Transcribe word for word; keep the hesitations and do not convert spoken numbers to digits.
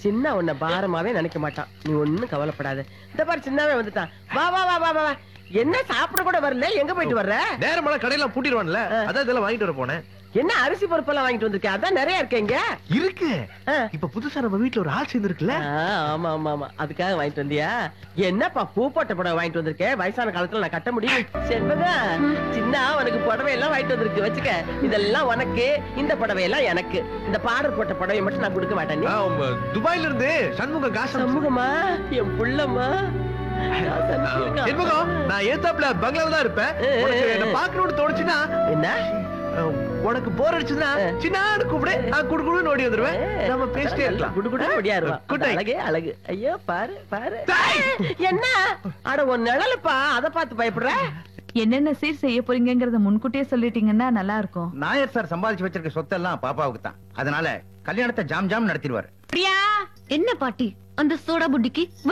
சின்ன உன்னை பாரமாவே நினைக்க மாட்டான். நீ ஒண்ணும் கவலைப்படாத. இந்த பாரு சின்னவே வந்துட்டான். வா வா வா வா வா. என்ன சாப்பிட கூட வரல, எங்க போயிட்டு வர்ற? நேரமெல்லாம் கடையெல்லாம் பூட்டிடுவான்ல, அதான் இதெல்லாம் வாங்கிட்டு வர போனேன். என்ன அரிசி பருப்பு எல்லாம் வாங்கிட்டு வந்திருக்கேன்? அதான் நிறைய இருக்கேங்க. இருக்கு. இப்ப புதுசா நம்ம வீட்டுல ஒரு ஆள் சேர்ந்துருக்குல்ல. ஆமா ஆமா ஆமா, அதுக்காக வாங்கிட்டு வந்தியா? என்னப்பா பூ போட்ட புடவை வாங்கிட்டு வந்திருக்கேன்? வயசான காலத்துல நான் கட்ட முடியும். செண்பகா, சின்ன உனக்கு புடவை எல்லாம் வாங்கிட்டு வந்திருக்கு, வச்சுக்க. இதெல்லாம் உனக்கு, இந்த புடவை எல்லாம் எனக்கு. இந்த பாடர் போட்ட புடவை மட்டும் நான் கொடுக்க மாட்டேன். துபாயில இருந்து சண்முக காசு. சண்முகமா? என் புள்ளம்மா. நான் ஏத்தாப்ல பங்களால தான் இருப்பேன். என்ன பாக்கணும்னு தோணுச்சுன்னா என்ன, உனக்கு போர் அடிச்சுன்னா சின்ன கூப்பிடு, குடு குடுன்னு ஓடி வந்துருவேன். நம்ம பேசிட்டே இருக்கலாம். குடு குடு ஓடியாருவா. அழகே அழகு. ஐயோ பாரு பாரு. என்ன அட உன் நிழலுப்பா, அத பார்த்து பயப்படுற? என்னென்ன சீர் செய்ய போறீங்கங்கறத முன்கூட்டியே சொல்லிட்டீங்கன்னா நல்லா இருக்கும். நாயர் சார் சம்பாதிச்சு வச்சிருக்க சொத்தெல்லாம் பாப்பாவுக்கு தான். அதனால கல்யாணத்தை ஜாம் ஜாம் நடத்திடுவாரு. பிரியா, என்ன பாட்டி அந்த சோடா புட்டிக்கு